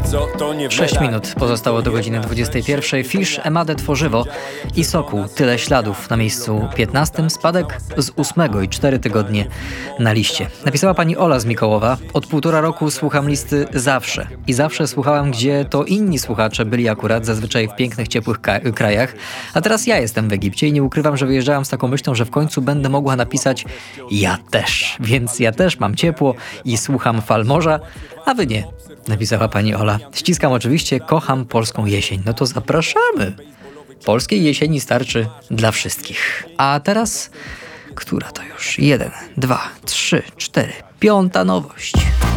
bardzo, to nie 6 minut pozostało do godziny 21. Fisz, Emadę Tworzywo i Sokół. Tyle śladów. Na miejscu 15. Spadek z 8. i 4 tygodnie na liście. Napisała pani Ola z Mikołowa. Od 1,5 roku słucham listy zawsze. I zawsze słuchałam, gdzie to inni słuchacze byli akurat, zazwyczaj w pięknych, ciepłych krajach. A teraz ja jestem w Egipcie i nie ukrywam, że wyjeżdżałam z taką myślą, że w końcu będę mogła napisać ja też. Więc ja też mam ciepło i słucham fal morza, a wy nie. Napisała pani Ola. Ściskam oczywiście, kocham polską jesień. No to zapraszamy. Polskiej jesieni starczy dla wszystkich. A teraz, która to już? 1, 2, 3, 4, 5 nowość.